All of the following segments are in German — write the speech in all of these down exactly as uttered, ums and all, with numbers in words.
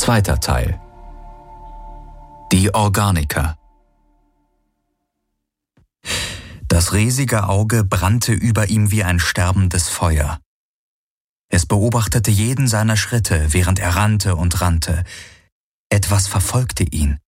Zweiter Teil. Die Organiker. Das riesige Auge brannte über ihm wie ein sterbendes Feuer. Es beobachtete jeden seiner Schritte, während er rannte und rannte. Etwas verfolgte ihn.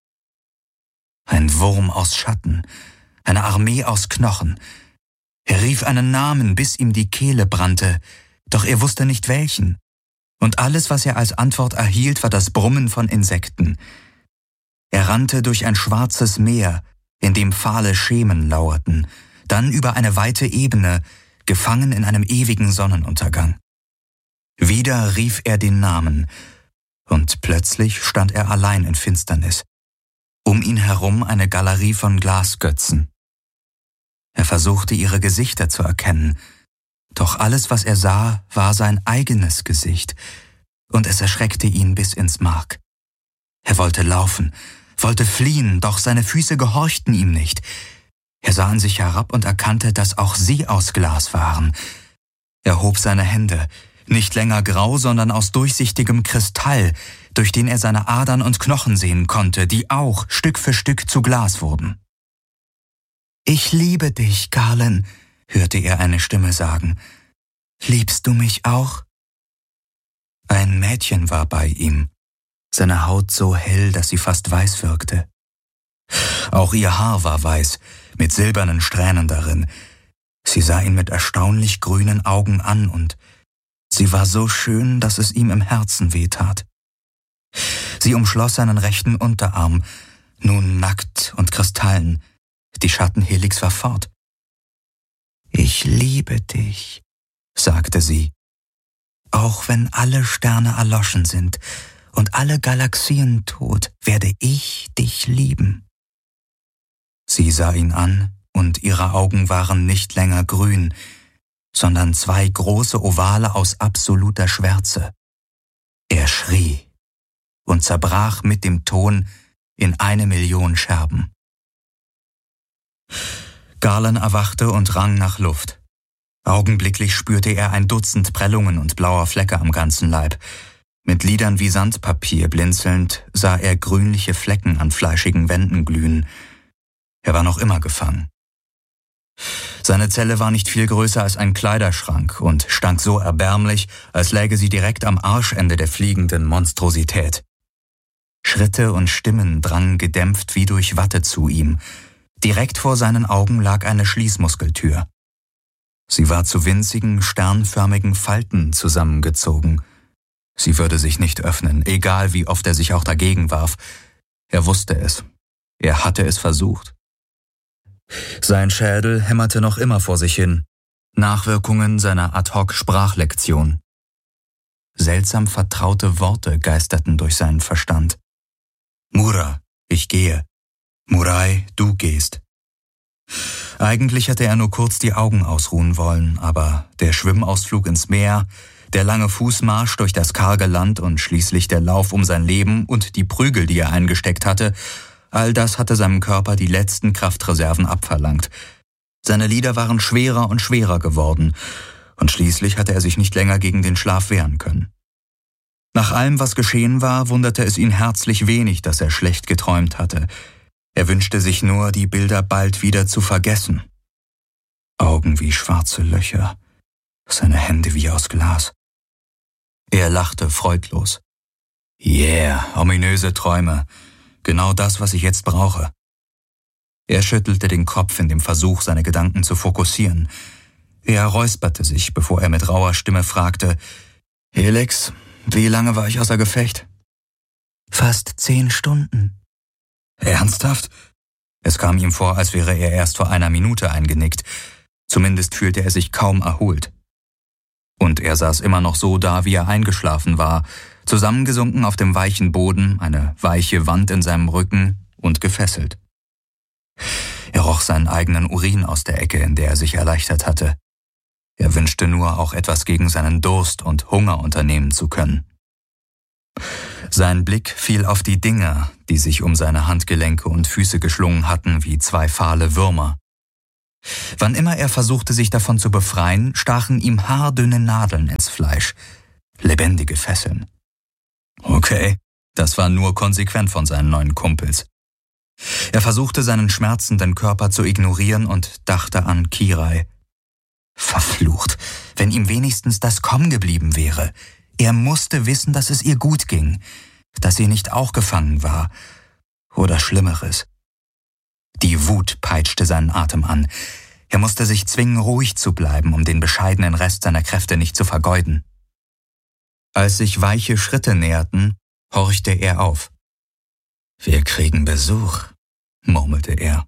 Ein Wurm aus Schatten, eine Armee aus Knochen. Er rief einen Namen, bis ihm die Kehle brannte, doch er wusste nicht welchen. Und alles, was er als Antwort erhielt, war das Brummen von Insekten. Er rannte durch ein schwarzes Meer, in dem fahle Schemen lauerten, dann über eine weite Ebene, gefangen in einem ewigen Sonnenuntergang. Wieder rief er den Namen, und plötzlich stand er allein in Finsternis. Um ihn herum eine Galerie von Glasgötzen. Er versuchte, ihre Gesichter zu erkennen, doch alles, was er sah, war sein eigenes Gesicht, und es erschreckte ihn bis ins Mark. Er wollte laufen, wollte fliehen, doch seine Füße gehorchten ihm nicht. Er sah an sich herab und erkannte, dass auch sie aus Glas waren. Er hob seine Hände, nicht länger grau, sondern aus durchsichtigem Kristall, durch den er seine Adern und Knochen sehen konnte, die auch Stück für Stück zu Glas wurden. »Ich liebe dich, Garland«, hörte er eine Stimme sagen. »Liebst du mich auch?« Ein Mädchen war bei ihm, seine Haut so hell, dass sie fast weiß wirkte. Auch ihr Haar war weiß, mit silbernen Strähnen darin. Sie sah ihn mit erstaunlich grünen Augen an und sie war so schön, dass es ihm im Herzen wehtat. Sie umschloss seinen rechten Unterarm, nun nackt und kristalln. Die Schattenhelix war fort. »Ich liebe dich«, sagte sie. »Auch wenn alle Sterne erloschen sind und alle Galaxien tot, werde ich dich lieben.« Sie sah ihn an, und ihre Augen waren nicht länger grün, sondern zwei große Ovale aus absoluter Schwärze. Er schrie und zerbrach mit dem Ton in eine Million Scherben. Garland erwachte und rang nach Luft. Augenblicklich spürte er ein Dutzend Prellungen und blauer Flecke am ganzen Leib. Mit Lidern wie Sandpapier blinzelnd sah er grünliche Flecken an fleischigen Wänden glühen. Er war noch immer gefangen. Seine Zelle war nicht viel größer als ein Kleiderschrank und stank so erbärmlich, als läge sie direkt am Arschende der fliegenden Monstrosität. Schritte und Stimmen drangen gedämpft wie durch Watte zu ihm. Direkt vor seinen Augen lag eine Schließmuskeltür. Sie war zu winzigen, sternförmigen Falten zusammengezogen. Sie würde sich nicht öffnen, egal wie oft er sich auch dagegen warf. Er wusste es. Er hatte es versucht. Sein Schädel hämmerte noch immer vor sich hin. Nachwirkungen seiner Ad-hoc-Sprachlektion. Seltsam vertraute Worte geisterten durch seinen Verstand. »Mura, ich gehe. Murai, du gehst.« Eigentlich hatte er nur kurz die Augen ausruhen wollen, aber der Schwimmausflug ins Meer, der lange Fußmarsch durch das karge Land und schließlich der Lauf um sein Leben und die Prügel, die er eingesteckt hatte, all das hatte seinem Körper die letzten Kraftreserven abverlangt. Seine Lider waren schwerer und schwerer geworden, und schließlich hatte er sich nicht länger gegen den Schlaf wehren können. Nach allem, was geschehen war, wunderte es ihn herzlich wenig, dass er schlecht geträumt hatte. Er wünschte sich nur, die Bilder bald wieder zu vergessen. Augen wie schwarze Löcher, seine Hände wie aus Glas. Er lachte freudlos. Yeah, ominöse Träume. Genau das, was ich jetzt brauche. Er schüttelte den Kopf in dem Versuch, seine Gedanken zu fokussieren. Er räusperte sich, bevor er mit rauer Stimme fragte, »Helix, wie lange war ich außer Gefecht?« »Fast zehn Stunden.« »Ernsthaft?« Es kam ihm vor, als wäre er erst vor einer Minute eingenickt. Zumindest fühlte er sich kaum erholt. Und er saß immer noch so da, wie er eingeschlafen war, zusammengesunken auf dem weichen Boden, eine weiche Wand in seinem Rücken und gefesselt. Er roch seinen eigenen Urin aus der Ecke, in der er sich erleichtert hatte. Er wünschte nur, auch etwas gegen seinen Durst und Hunger unternehmen zu können. Sein Blick fiel auf die Dinger, die sich um seine Handgelenke und Füße geschlungen hatten wie zwei fahle Würmer. Wann immer er versuchte, sich davon zu befreien, stachen ihm haardünne Nadeln ins Fleisch, lebendige Fesseln. Okay, Das war nur konsequent von seinen neuen Kumpels. Er versuchte seinen schmerzenden Körper zu ignorieren und dachte an Kirai. Verflucht, wenn ihm wenigstens das Komm geblieben wäre. Er musste wissen, dass es ihr gut ging, dass sie nicht auch gefangen war. Oder Schlimmeres. Die Wut peitschte seinen Atem an. Er musste sich zwingen, ruhig zu bleiben, um den bescheidenen Rest seiner Kräfte nicht zu vergeuden. Als sich weiche Schritte näherten, horchte er auf. »Wir kriegen Besuch«, murmelte er.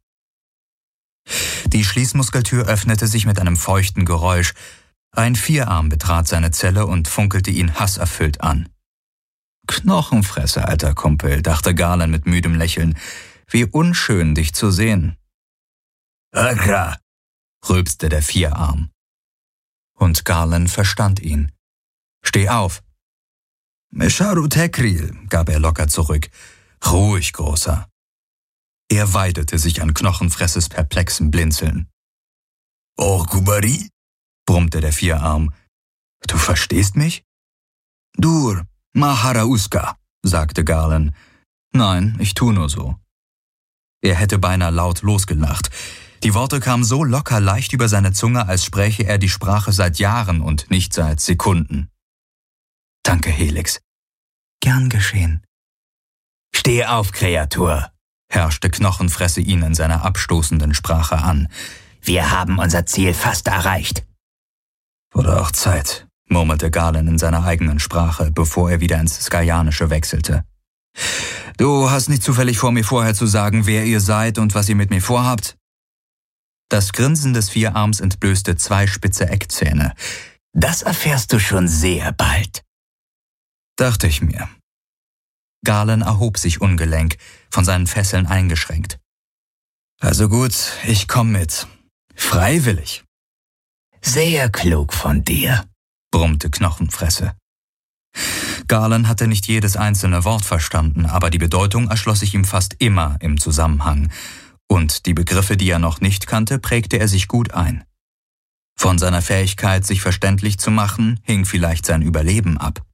Die Schließmuskeltür öffnete sich mit einem feuchten Geräusch. Ein Vierarm betrat seine Zelle und funkelte ihn hasserfüllt an. »Knochenfresse, alter Kumpel«, dachte Garland mit müdem Lächeln. »Wie unschön, dich zu sehen.« »Akra«, rülpste der Vierarm. Und Garland verstand ihn. »Steh auf!« »Mesharu Tekril«, gab er locker zurück. »Ruhig, Großer.« Er weidete sich an Knochenfresses perplexem Blinzeln. »Oh, Kubari«, brummte der Vierarm. »Du verstehst mich?« »Dur, Maharauska«, sagte Garland. »Nein, ich tu nur so.« Er hätte beinahe laut losgelacht. Die Worte kamen so locker leicht über seine Zunge, als spräche er die Sprache seit Jahren und nicht seit Sekunden. »Danke, Helix.« »Gern geschehen.« »Steh auf, Kreatur«, herrschte Knochenfresse ihn in seiner abstoßenden Sprache an. »Wir haben unser Ziel fast erreicht.« »Wurde auch Zeit«, murmelte Garland in seiner eigenen Sprache, bevor er wieder ins Skajanische wechselte. »Du hast nicht zufällig vor, mir vorher zu sagen, wer ihr seid und was ihr mit mir vorhabt?« Das Grinsen des Vierarms entblößte zwei spitze Eckzähne. »Das erfährst du schon sehr bald.« Dachte ich mir. Garland erhob sich ungelenk, von seinen Fesseln eingeschränkt. »Also gut, ich komm mit. Freiwillig.« »Sehr klug von dir«, brummte Knochenfresse. Garland hatte nicht jedes einzelne Wort verstanden, aber die Bedeutung erschloss sich ihm fast immer im Zusammenhang. Und die Begriffe, die er noch nicht kannte, prägte er sich gut ein. Von seiner Fähigkeit, sich verständlich zu machen, hing vielleicht sein Überleben ab.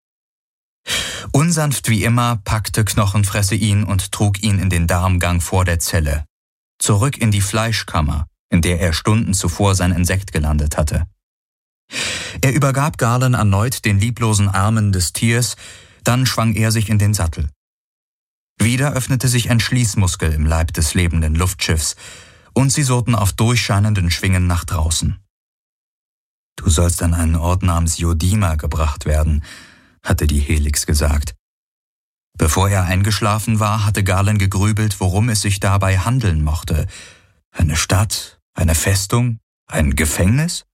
Unsanft wie immer packte Knochenfresse ihn und trug ihn in den Darmgang vor der Zelle, zurück in die Fleischkammer, in der er Stunden zuvor sein Insekt gelandet hatte. Er übergab Garland erneut den lieblosen Armen des Tiers, dann schwang er sich in den Sattel. Wieder öffnete sich ein Schließmuskel im Leib des lebenden Luftschiffs, und sie surrten auf durchscheinenden Schwingen nach draußen. »Du sollst an einen Ort namens Yodima gebracht werden«, hatte die Helix gesagt. Bevor er eingeschlafen war, hatte Garland gegrübelt, worum es sich dabei handeln mochte. Eine Stadt, eine Festung, ein Gefängnis?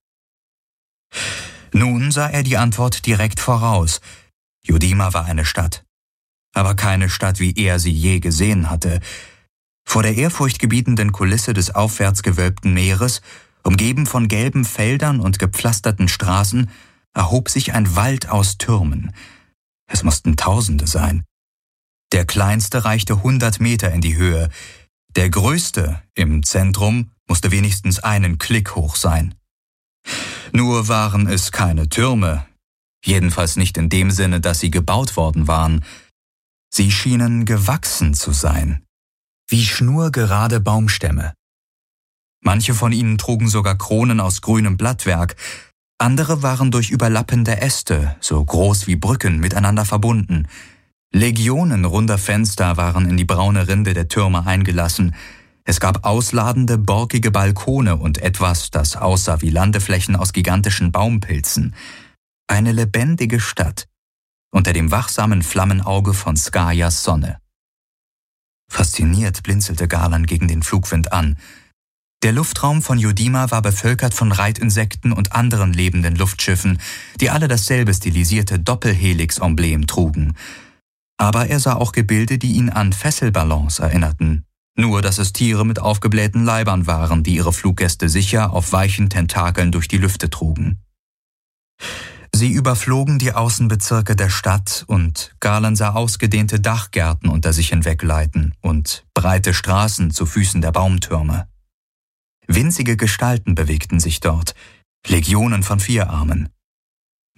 Nun sah er die Antwort direkt voraus. Yodima war eine Stadt. Aber keine Stadt, wie er sie je gesehen hatte. Vor der ehrfurchtgebietenden Kulisse des aufwärts gewölbten Meeres, umgeben von gelben Feldern und gepflasterten Straßen, erhob sich ein Wald aus Türmen. Es mussten Tausende sein. Der kleinste reichte hundert Meter in die Höhe. Der größte, im Zentrum, musste wenigstens einen Klick hoch sein. Nur waren es keine Türme, jedenfalls nicht in dem Sinne, dass sie gebaut worden waren. Sie schienen gewachsen zu sein, wie schnurgerade Baumstämme. Manche von ihnen trugen sogar Kronen aus grünem Blattwerk, andere waren durch überlappende Äste, so groß wie Brücken, miteinander verbunden. Legionen runder Fenster waren in die braune Rinde der Türme eingelassen. Es gab ausladende, borkige Balkone und etwas, das aussah wie Landeflächen aus gigantischen Baumpilzen. Eine lebendige Stadt, unter dem wachsamen Flammenauge von Skajas Sonne. Fasziniert blinzelte Garland gegen den Flugwind an. Der Luftraum von Yodima war bevölkert von Reitinsekten und anderen lebenden Luftschiffen, die alle dasselbe stilisierte Doppelhelix-Emblem trugen. Aber er sah auch Gebilde, die ihn an Fesselballons erinnerten. Nur, dass es Tiere mit aufgeblähten Leibern waren, die ihre Fluggäste sicher auf weichen Tentakeln durch die Lüfte trugen. Sie überflogen die Außenbezirke der Stadt und Garland sah ausgedehnte Dachgärten unter sich hinwegleiten und breite Straßen zu Füßen der Baumtürme. Winzige Gestalten bewegten sich dort, Legionen von Vierarmen.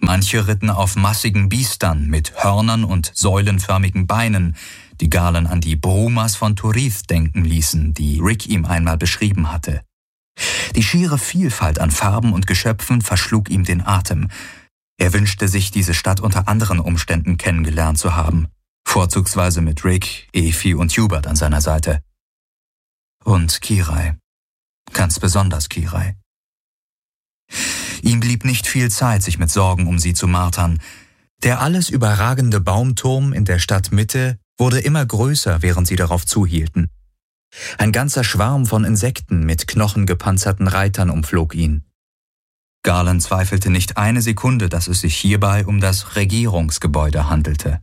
Manche ritten auf massigen Biestern mit Hörnern und säulenförmigen Beinen, die Galen an die Brumas von Turith denken ließen, die Rick ihm einmal beschrieben hatte. Die schiere Vielfalt an Farben und Geschöpfen verschlug ihm den Atem. Er wünschte sich, diese Stadt unter anderen Umständen kennengelernt zu haben, vorzugsweise mit Rick, Efi und Hubert an seiner Seite. Und Kirai, ganz besonders Kirai. Ihm blieb nicht viel Zeit, sich mit Sorgen um sie zu martern. Der alles überragende Baumturm in der Stadtmitte wurde immer größer, während sie darauf zuhielten. Ein ganzer Schwarm von Insekten mit knochengepanzerten Reitern umflog ihn. Galen zweifelte nicht eine Sekunde, dass es sich hierbei um das Regierungsgebäude handelte.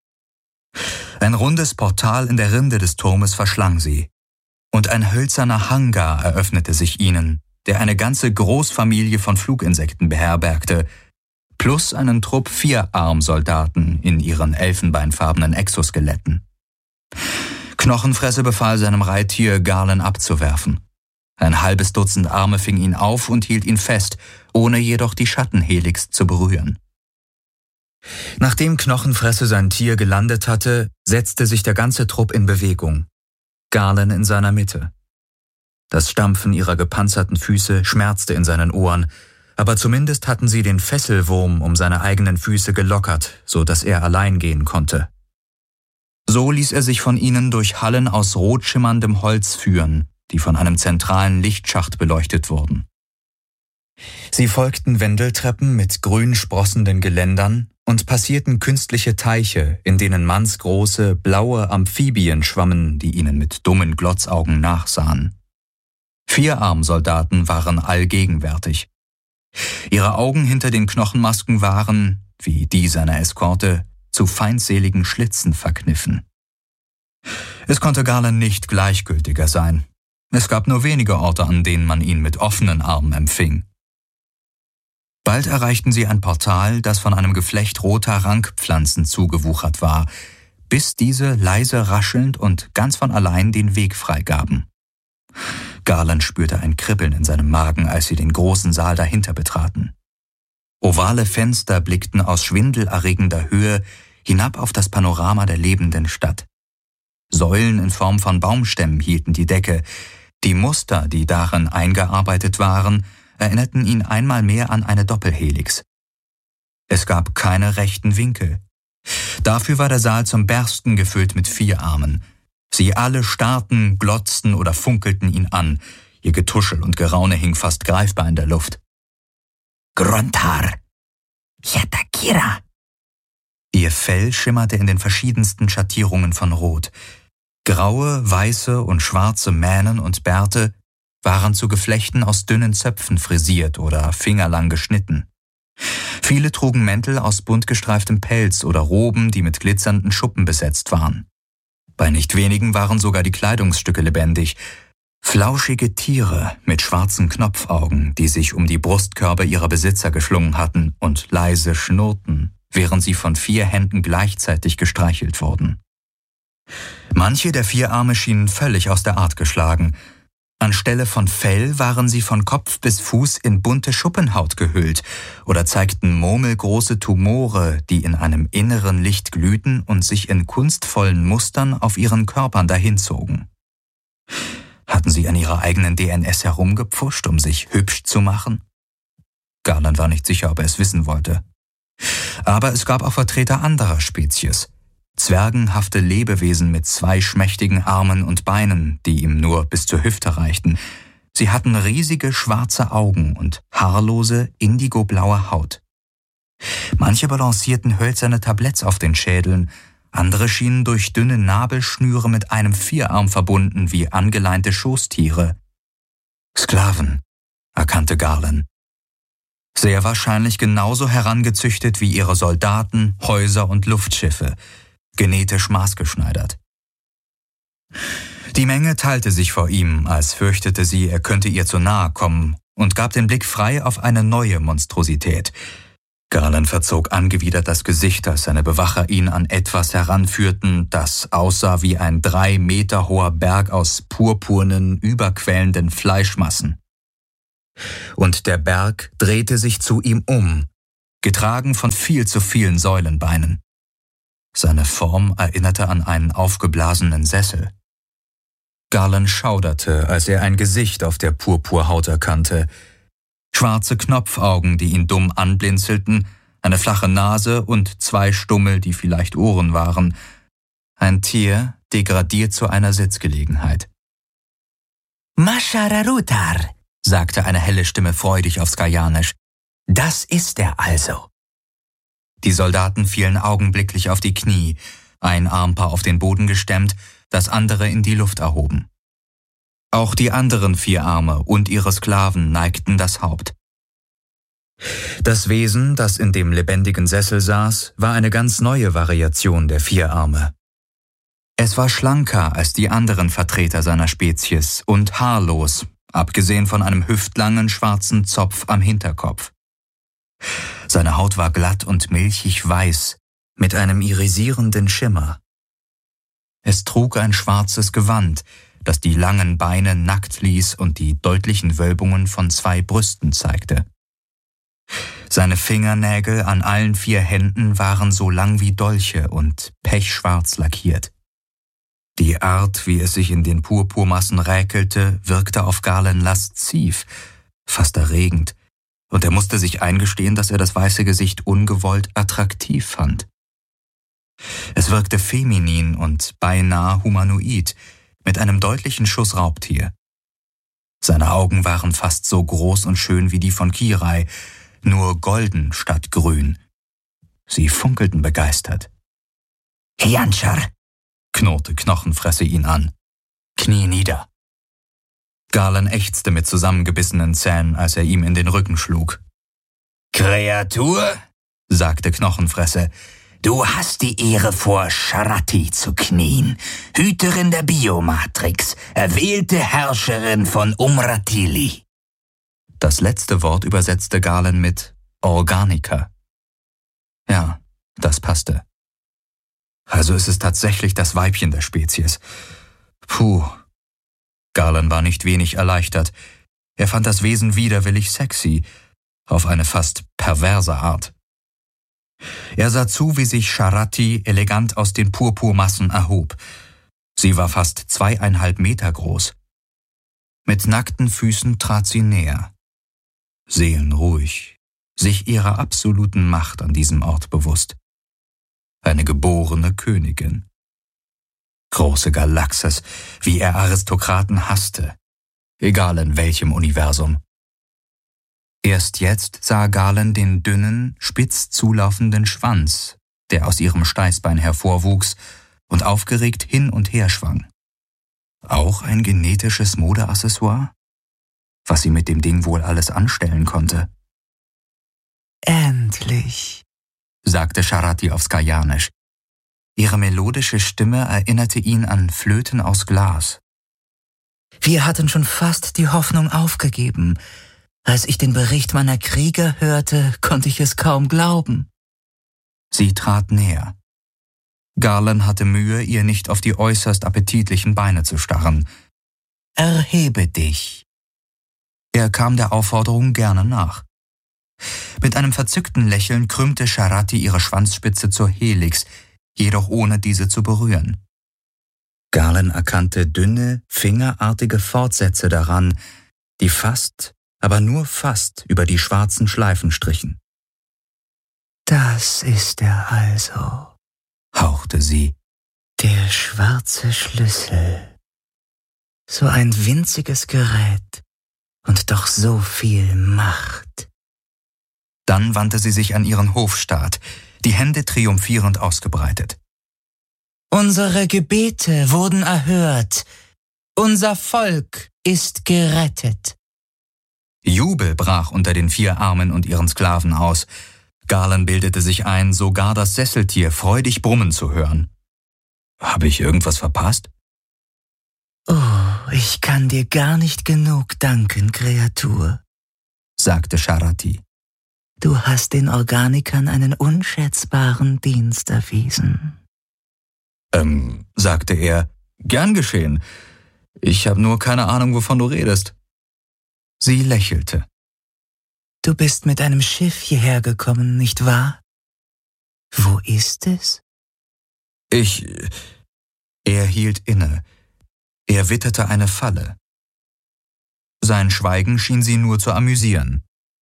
Ein rundes Portal in der Rinde des Turmes verschlang sie, und ein hölzerner Hangar eröffnete sich ihnen, der eine ganze Großfamilie von Fluginsekten beherbergte, plus einen Trupp Vierarmsoldaten in ihren elfenbeinfarbenen Exoskeletten. Knochenfresse befahl seinem Reittier, Galen abzuwerfen. Ein halbes Dutzend Arme fing ihn auf und hielt ihn fest, ohne jedoch die Schattenhelix zu berühren. Nachdem Knochenfresse sein Tier gelandet hatte, setzte sich der ganze Trupp in Bewegung, Galen in seiner Mitte. Das Stampfen ihrer gepanzerten Füße schmerzte in seinen Ohren, aber zumindest hatten sie den Fesselwurm um seine eigenen Füße gelockert, so dass er allein gehen konnte. So ließ er sich von ihnen durch Hallen aus rot schimmerndem Holz führen, die von einem zentralen Lichtschacht beleuchtet wurden. Sie folgten Wendeltreppen mit grün sprossenden Geländern und passierten künstliche Teiche, in denen mannsgroße, blaue Amphibien schwammen, die ihnen mit dummen Glotzaugen nachsahen. Vierarmsoldaten waren allgegenwärtig. Ihre Augen hinter den Knochenmasken waren, wie die seiner Eskorte, zu feindseligen Schlitzen verkniffen. Es konnte Galen nicht gleichgültiger sein. Es gab nur wenige Orte, an denen man ihn mit offenen Armen empfing. Bald erreichten sie ein Portal, das von einem Geflecht roter Rankpflanzen zugewuchert war, bis diese leise raschelnd und ganz von allein den Weg freigaben. Galen spürte ein Kribbeln in seinem Magen, als sie den großen Saal dahinter betraten. Ovale Fenster blickten aus schwindelerregender Höhe hinab auf das Panorama der lebenden Stadt. Säulen in Form von Baumstämmen hielten die Decke. Die Muster, die darin eingearbeitet waren, erinnerten ihn einmal mehr an eine Doppelhelix. Es gab keine rechten Winkel. Dafür war der Saal zum Bersten gefüllt mit Vierarmen. Sie alle starrten, glotzten oder funkelten ihn an. Ihr Getuschel und Geraune hing fast greifbar in der Luft. Grontar! Yatakira! Ihr Fell schimmerte in den verschiedensten Schattierungen von Rot. Graue, weiße und schwarze Mähnen und Bärte waren zu Geflechten aus dünnen Zöpfen frisiert oder fingerlang geschnitten. Viele trugen Mäntel aus bunt gestreiftem Pelz oder Roben, die mit glitzernden Schuppen besetzt waren. Bei nicht wenigen waren sogar die Kleidungsstücke lebendig. Flauschige Tiere mit schwarzen Knopfaugen, die sich um die Brustkörbe ihrer Besitzer geschlungen hatten und leise schnurrten, während sie von vier Händen gleichzeitig gestreichelt wurden. Manche der Vierarme schienen völlig aus der Art geschlagen. Anstelle von Fell waren sie von Kopf bis Fuß in bunte Schuppenhaut gehüllt oder zeigten murmelgroße Tumore, die in einem inneren Licht glühten und sich in kunstvollen Mustern auf ihren Körpern dahinzogen. Hatten sie an ihrer eigenen D N S herumgepfuscht, um sich hübsch zu machen? Galen war nicht sicher, ob er es wissen wollte. Aber es gab auch Vertreter anderer Spezies. Zwergenhafte Lebewesen mit zwei schmächtigen Armen und Beinen, die ihm nur bis zur Hüfte reichten. Sie hatten riesige schwarze Augen und haarlose, indigoblaue Haut. Manche balancierten hölzerne Tabletts auf den Schädeln, andere schienen durch dünne Nabelschnüre mit einem Vierarm verbunden wie angeleinte Schoßtiere. Sklaven, erkannte Galen. Sehr wahrscheinlich genauso herangezüchtet wie ihre Soldaten, Häuser und Luftschiffe, genetisch maßgeschneidert. Die Menge teilte sich vor ihm, als fürchtete sie, er könnte ihr zu nahe kommen, und gab den Blick frei auf eine neue Monstrosität. Galen verzog angewidert das Gesicht, als seine Bewacher ihn an etwas heranführten, das aussah wie ein drei Meter hoher Berg aus purpurnen, überquellenden Fleischmassen. Und der Berg drehte sich zu ihm um, getragen von viel zu vielen Säulenbeinen. Seine Form erinnerte an einen aufgeblasenen Sessel. Garland schauderte, als er ein Gesicht auf der Purpurhaut erkannte. Schwarze Knopfaugen, die ihn dumm anblinzelten, eine flache Nase und zwei Stummel, die vielleicht Ohren waren. Ein Tier, degradiert zu einer Sitzgelegenheit. Mashararutar, sagte eine helle Stimme freudig auf Skajanisch. Das ist er also. Die Soldaten fielen augenblicklich auf die Knie, ein Armpaar auf den Boden gestemmt, das andere in die Luft erhoben. Auch die anderen vier Arme und ihre Sklaven neigten das Haupt. Das Wesen, das in dem lebendigen Sessel saß, war eine ganz neue Variation der vier Arme. Es war schlanker als die anderen Vertreter seiner Spezies und haarlos, abgesehen von einem hüftlangen schwarzen Zopf am Hinterkopf. Seine Haut war glatt und milchig weiß, mit einem irisierenden Schimmer. Es trug ein schwarzes Gewand, das die langen Beine nackt ließ und die deutlichen Wölbungen von zwei Brüsten zeigte. Seine Fingernägel an allen vier Händen waren so lang wie Dolche und pechschwarz lackiert. Die Art, wie es sich in den Purpurmassen räkelte, wirkte auf Garland lasziv, fast erregend, und er musste sich eingestehen, dass er das weiße Gesicht ungewollt attraktiv fand. Es wirkte feminin und beinahe humanoid, mit einem deutlichen Schuss Raubtier. Seine Augen waren fast so groß und schön wie die von Kirai, nur golden statt grün. Sie funkelten begeistert. Hianchar, knurrte Knochenfresse ihn an. Knie nieder. Garland ächzte mit zusammengebissenen Zähnen, als er ihm in den Rücken schlug. Kreatur, sagte Knochenfresse, du hast die Ehre, vor Sharati zu knien, Hüterin der Biomatrix, erwählte Herrscherin von Umratili. Das letzte Wort übersetzte Garland mit Organica. Ja, das passte. Also ist es tatsächlich das Weibchen der Spezies. Puh. Garland war nicht wenig erleichtert. Er fand das Wesen widerwillig sexy, auf eine fast perverse Art. Er sah zu, wie sich Sharati elegant aus den Purpurmassen erhob. Sie war fast zweieinhalb Meter groß. Mit nackten Füßen trat sie näher. Seelenruhig, sich ihrer absoluten Macht an diesem Ort bewusst. Eine geborene Königin. Große Galaxis, wie er Aristokraten hasste, egal in welchem Universum. Erst jetzt sah Garland den dünnen, spitz zulaufenden Schwanz, der aus ihrem Steißbein hervorwuchs und aufgeregt hin und her schwang. Auch ein genetisches Modeaccessoire? Was sie mit dem Ding wohl alles anstellen konnte. Endlich, sagte Sharati auf Skajanisch. Ihre melodische Stimme erinnerte ihn an Flöten aus Glas. Wir hatten schon fast die Hoffnung aufgegeben. Als ich den Bericht meiner Krieger hörte, konnte ich es kaum glauben. Sie trat näher. Garland hatte Mühe, ihr nicht auf die äußerst appetitlichen Beine zu starren. Erhebe dich. Er kam der Aufforderung gerne nach. Mit einem verzückten Lächeln krümmte Sharati ihre Schwanzspitze zur Helix, jedoch ohne diese zu berühren. Garland erkannte dünne, fingerartige Fortsätze daran, die fast, aber nur fast über die schwarzen Schleifen strichen. Das ist er also, hauchte sie. Der schwarze Schlüssel. So ein winziges Gerät und doch so viel Macht. Dann wandte sie sich an ihren Hofstaat, die Hände triumphierend ausgebreitet. Unsere Gebete wurden erhört. Unser Volk ist gerettet. Jubel brach unter den vier Armen und ihren Sklaven aus. Garland bildete sich ein, sogar das Sesseltier freudig brummen zu hören. Habe ich irgendwas verpasst? Oh, ich kann dir gar nicht genug danken, Kreatur, sagte Sharati. Du hast den Organikern einen unschätzbaren Dienst erwiesen. Ähm, sagte er, gern geschehen. Ich habe nur keine Ahnung, wovon du redest. Sie lächelte. Du bist mit einem Schiff hierher gekommen, nicht wahr? Wo ist es? Ich... Er hielt inne. Er witterte eine Falle. Sein Schweigen schien sie nur zu amüsieren.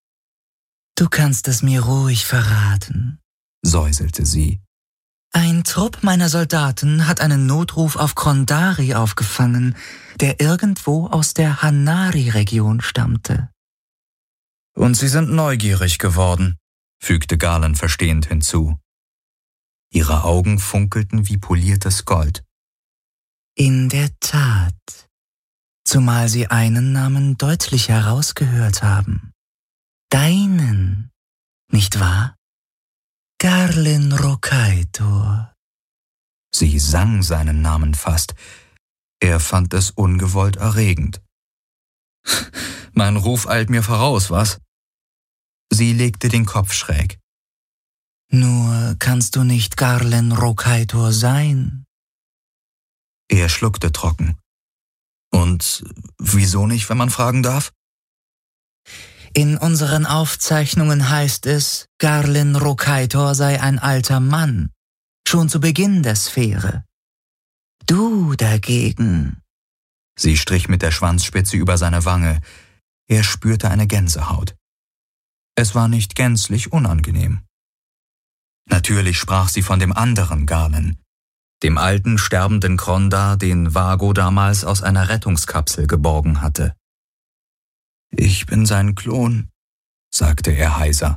Du kannst es mir ruhig verraten, säuselte sie. Ein Trupp meiner Soldaten hat einen Notruf auf Krondari aufgefangen, der irgendwo aus der Hanari-Region stammte. Und sie sind neugierig geworden, fügte Galen verstehend hinzu. Ihre Augen funkelten wie poliertes Gold. In der Tat, zumal sie einen Namen deutlich herausgehört haben. Deinen, nicht wahr? Garlen Rokaitor. Sie sang seinen Namen fast. Er fand es ungewollt erregend. Mein Ruf eilt mir voraus, was? Sie legte den Kopf schräg. Nur kannst du nicht Garlen Rokaitor sein? Er schluckte trocken. Und wieso nicht, wenn man fragen darf? In unseren Aufzeichnungen heißt es, Garlen Rokaitor sei ein alter Mann, schon zu Beginn der Sphäre. Du dagegen... Sie strich mit der Schwanzspitze über seine Wange. Er spürte eine Gänsehaut. Es war nicht gänzlich unangenehm. Natürlich sprach sie von dem anderen Galen, dem alten, sterbenden Kronda, den Vago damals aus einer Rettungskapsel geborgen hatte. »Ich bin sein Klon«, sagte er heiser.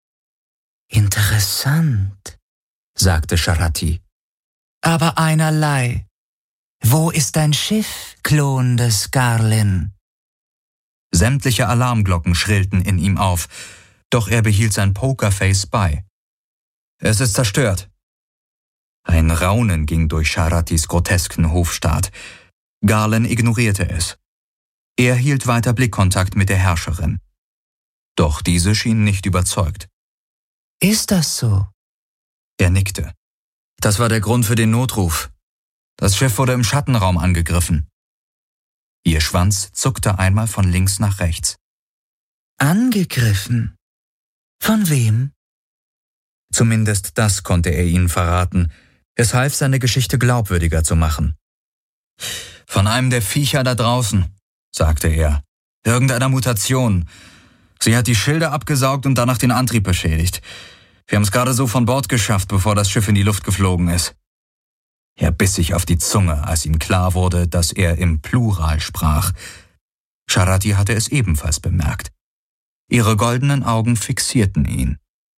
»Interessant«, sagte Sharati. »Aber einerlei. Wo ist dein Schiff, Klon des Garlen?« Sämtliche Alarmglocken schrillten in ihm auf, doch er behielt sein Pokerface bei. »Es ist zerstört.« Ein Raunen ging durch Sharatis grotesken Hofstaat. Galen ignorierte es. Er hielt weiter Blickkontakt mit der Herrscherin. Doch diese schien nicht überzeugt. »Ist das so?« Er nickte. »Das war der Grund für den Notruf. Das Schiff wurde im Schattenraum angegriffen.« Ihr Schwanz zuckte einmal von links nach rechts. »Angegriffen? Von wem?« Zumindest das konnte er ihnen verraten. Es half, seine Geschichte glaubwürdiger zu machen. »Von einem der Viecher da draußen«, sagte er. »Irgendeiner Mutation. Sie hat die Schilde abgesaugt und danach den Antrieb beschädigt. Wir haben es gerade so von Bord geschafft, bevor das Schiff in die Luft geflogen ist.« Er biss sich auf die Zunge, als ihm klar wurde, dass er im Plural sprach. Sharati hatte es ebenfalls bemerkt. Ihre goldenen Augen fixierten ihn.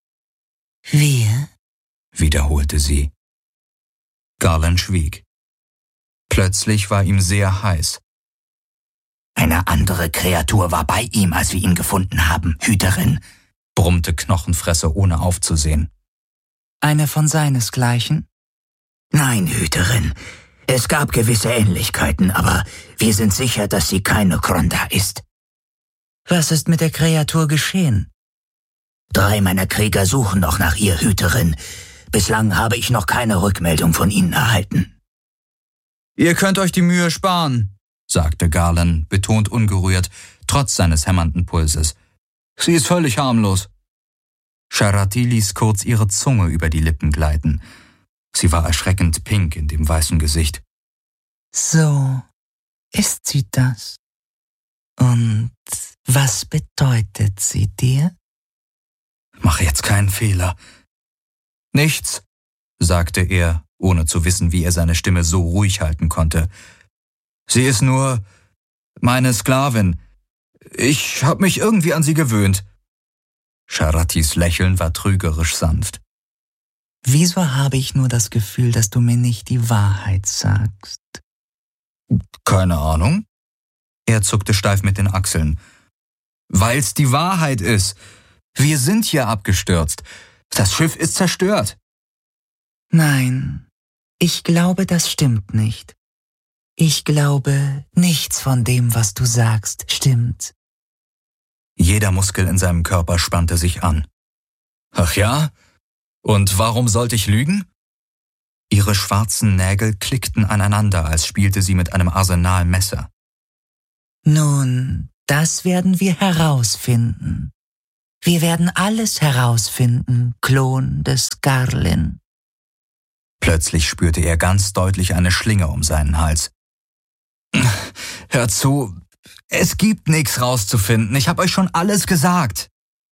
»Wir?«, wiederholte sie. Garland schwieg. Plötzlich war ihm sehr heiß. »Eine andere Kreatur war bei ihm, als wir ihn gefunden haben, Hüterin«, brummte Knochenfresser, ohne aufzusehen. »Eine von seinesgleichen?« »Nein, Hüterin. Es gab gewisse Ähnlichkeiten, aber wir sind sicher, dass sie keine Kronda ist.« »Was ist mit der Kreatur geschehen?« »Drei meiner Krieger suchen noch nach ihr, Hüterin. Bislang habe ich noch keine Rückmeldung von ihnen erhalten.« »Ihr könnt euch die Mühe sparen«, sagte Garland, betont ungerührt, trotz seines hämmernden Pulses. »Sie ist völlig harmlos.« Sharati ließ kurz ihre Zunge über die Lippen gleiten. Sie war erschreckend pink in dem weißen Gesicht. »So ist sie das. Und was bedeutet sie dir?« »Mach jetzt keinen Fehler.« »Nichts«, sagte er, ohne zu wissen, wie er seine Stimme so ruhig halten konnte. »Sie ist nur meine Sklavin. Ich hab mich irgendwie an sie gewöhnt.« Sharatis Lächeln war trügerisch sanft. »Wieso habe ich nur das Gefühl, dass du mir nicht die Wahrheit sagst?« »Keine Ahnung.« Er zuckte steif mit den Achseln. »Weil's die Wahrheit ist. Wir sind hier abgestürzt. Das Schiff ist zerstört.« »Nein, ich glaube, das stimmt nicht. Ich glaube, nichts von dem, was du sagst, stimmt.« Jeder Muskel in seinem Körper spannte sich an. »Ach ja? Und warum sollte ich lügen?« Ihre schwarzen Nägel klickten aneinander, als spielte sie mit einem Arsenalmesser. »Nun, das werden wir herausfinden. Wir werden alles herausfinden, Klon des Garlin. Plötzlich spürte er ganz deutlich eine Schlinge um seinen Hals. Hör zu, es gibt nichts rauszufinden. Ich habe euch schon alles gesagt.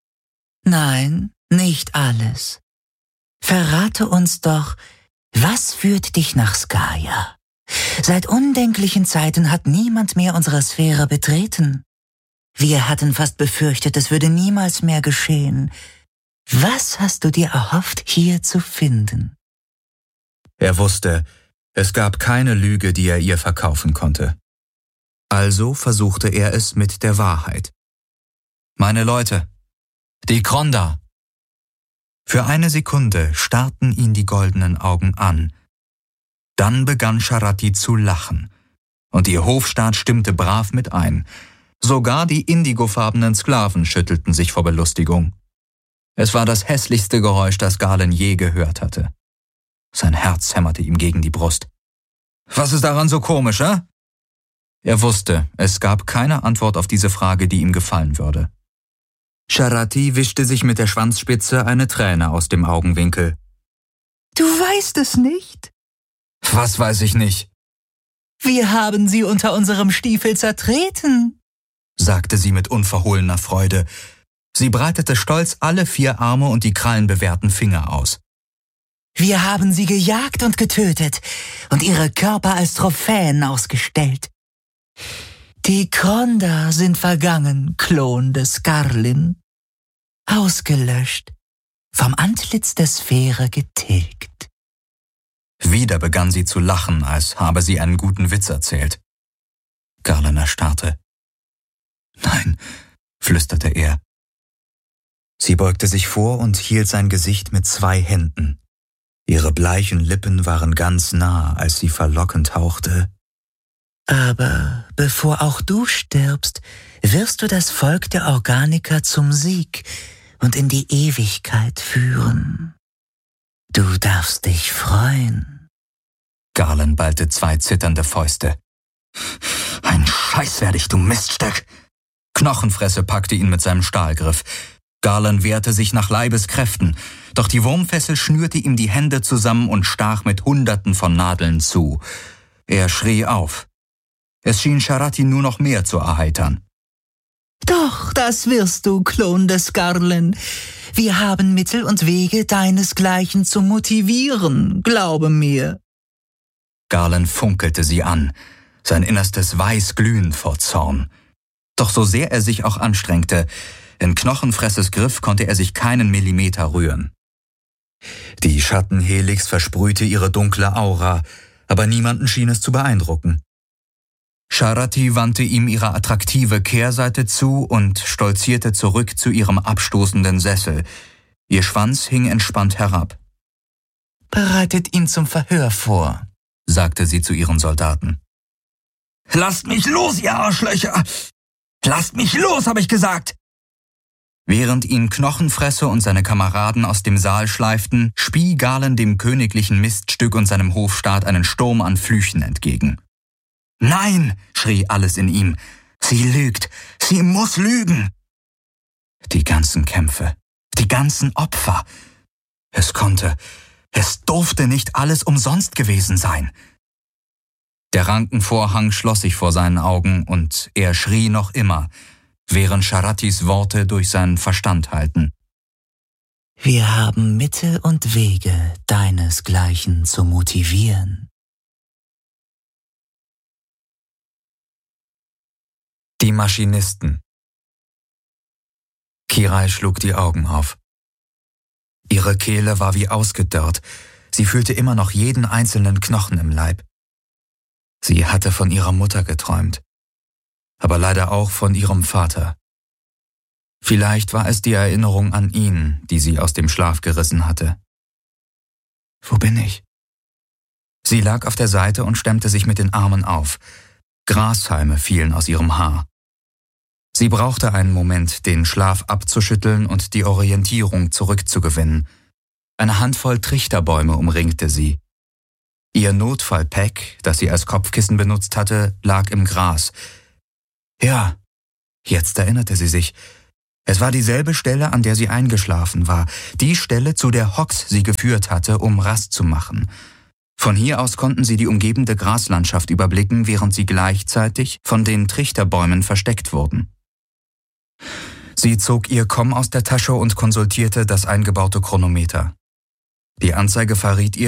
Nein, nicht alles. Verrate uns doch, was führt dich nach Skaya? Seit undenklichen Zeiten hat niemand mehr unsere Sphäre betreten. Wir hatten fast befürchtet, es würde niemals mehr geschehen. Was hast du dir erhofft, hier zu finden? Er wusste, es gab keine Lüge, die er ihr verkaufen konnte. Also versuchte er es mit der Wahrheit. Meine Leute, die Kronda! Für eine Sekunde starrten ihn die goldenen Augen an. Dann begann Sharati zu lachen, und ihr Hofstaat stimmte brav mit ein. Sogar die indigofarbenen Sklaven schüttelten sich vor Belustigung. Es war das hässlichste Geräusch, das Garlin je gehört hatte. Sein Herz hämmerte ihm gegen die Brust. Was ist daran so komisch, eh? Er wusste, es gab keine Antwort auf diese Frage, die ihm gefallen würde. Sharati wischte sich mit der Schwanzspitze eine Träne aus dem Augenwinkel. Du weißt es nicht? Was weiß ich nicht? Wir haben sie unter unserem Stiefel zertreten, sagte sie mit unverhohlener Freude. Sie breitete stolz alle vier Arme und die krallenbewehrten Finger aus. Wir haben sie gejagt und getötet und ihre Körper als Trophäen ausgestellt. Die Kronda sind vergangen, Klon des Garlin. Ausgelöscht, vom Antlitz der Sphäre getilgt. Wieder begann sie zu lachen, als habe sie einen guten Witz erzählt. Garlin erstarrte. Nein, flüsterte er. Sie beugte sich vor und hielt sein Gesicht mit zwei Händen. Ihre bleichen Lippen waren ganz nah, als sie verlockend hauchte. Aber bevor auch du stirbst, wirst du das Volk der Organiker zum Sieg und in die Ewigkeit führen. Du darfst dich freuen. Garlin ballte zwei zitternde Fäuste. Ein Scheiß werde ich, du Miststück! Knochenfresse packte ihn mit seinem Stahlgriff. Garlin wehrte sich nach Leibeskräften, doch die Wurmfessel schnürte ihm die Hände zusammen und stach mit Hunderten von Nadeln zu. Er schrie auf. Es schien Sharati nur noch mehr zu erheitern. Doch, das wirst du, Klon des Garlin. Wir haben Mittel und Wege, deinesgleichen zu motivieren, glaube mir. Garlin funkelte sie an, sein Innerstes weiß glühend vor Zorn. Doch so sehr er sich auch anstrengte, in Knochenfresses Griff konnte er sich keinen Millimeter rühren. Die Schattenhelix versprühte ihre dunkle Aura, aber niemanden schien es zu beeindrucken. Sharati wandte ihm ihre attraktive Kehrseite zu und stolzierte zurück zu ihrem abstoßenden Sessel. Ihr Schwanz hing entspannt herab. Bereitet ihn zum Verhör vor, sagte sie zu ihren Soldaten. Lasst mich los, ihr Arschlöcher! Lasst mich los, habe ich gesagt! Während ihn Knochenfresse und seine Kameraden aus dem Saal schleiften, spie Garlin dem königlichen Miststück und seinem Hofstaat einen Sturm an Flüchen entgegen. »Nein«, schrie alles in ihm, »sie lügt, sie muss lügen!« Die ganzen Kämpfe, die ganzen Opfer. Es konnte, es durfte nicht alles umsonst gewesen sein. Der Rankenvorhang schloss sich vor seinen Augen und er schrie noch immer, während Sharatis Worte durch seinen Verstand hallten. Wir haben Mittel und Wege, deinesgleichen zu motivieren. Die Maschinisten. Kirai schlug die Augen auf. Ihre Kehle war wie ausgedörrt. Sie fühlte immer noch jeden einzelnen Knochen im Leib. Sie hatte von ihrer Mutter geträumt, aber leider auch von ihrem Vater. Vielleicht war es die Erinnerung an ihn, die sie aus dem Schlaf gerissen hatte. Wo bin ich? Sie lag auf der Seite und stemmte sich mit den Armen auf. Grashalme fielen aus ihrem Haar. Sie brauchte einen Moment, den Schlaf abzuschütteln und die Orientierung zurückzugewinnen. Eine Handvoll Trichterbäume umringte sie. Ihr Notfallpack, das sie als Kopfkissen benutzt hatte, lag im Gras. Ja, jetzt erinnerte sie sich. Es war dieselbe Stelle, an der sie eingeschlafen war, die Stelle, zu der Hox sie geführt hatte, um Rast zu machen. Von hier aus konnten sie die umgebende Graslandschaft überblicken, während sie gleichzeitig von den Trichterbäumen versteckt wurden. Sie zog ihr Komm aus der Tasche und konsultierte das eingebaute Chronometer. Die Anzeige verriet ihr,